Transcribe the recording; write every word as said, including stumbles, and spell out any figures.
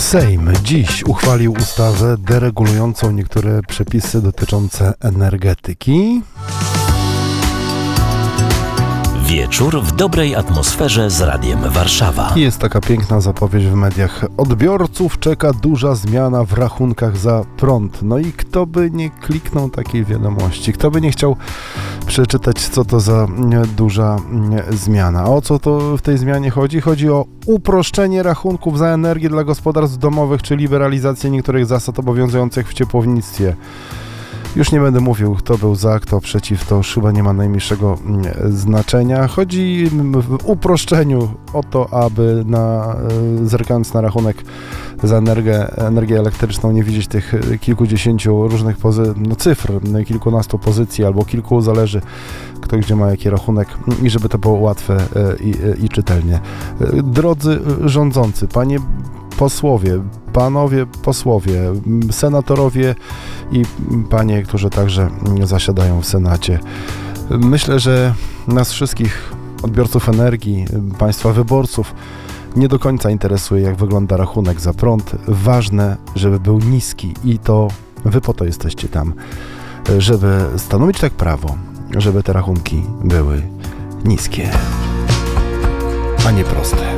Sejm dziś uchwalił ustawę deregulującą niektóre przepisy dotyczące energetyki. Wieczór w dobrej atmosferze z Radiem Warszawa. Jest taka piękna zapowiedź w mediach. Odbiorców czeka duża zmiana w rachunkach za prąd. No i kto by nie kliknął takiej wiadomości? Kto by nie chciał przeczytać, co to za duża zmiana? A o co to w tej zmianie chodzi? Chodzi o uproszczenie rachunków za energię dla gospodarstw domowych, czy liberalizację niektórych zasad obowiązujących w ciepłownictwie. Już nie będę mówił, kto był za, kto przeciw, to już chyba nie ma najmniejszego znaczenia. Chodzi w uproszczeniu o to, aby na, zerkając na rachunek za energię, energię elektryczną nie widzieć tych kilkudziesięciu różnych pozy- no, cyfr, kilkunastu pozycji albo kilku, zależy kto gdzie ma jaki rachunek i żeby to było łatwe i, i czytelnie. Drodzy rządzący, panie posłowie, panowie posłowie, senatorowie i panie, którzy także zasiadają w Senacie. Myślę, że nas wszystkich, odbiorców energii, państwa wyborców, nie do końca interesuje, jak wygląda rachunek za prąd. Ważne, żeby był niski i to wy po to jesteście tam, żeby stanowić tak prawo, żeby te rachunki były niskie, a nie proste.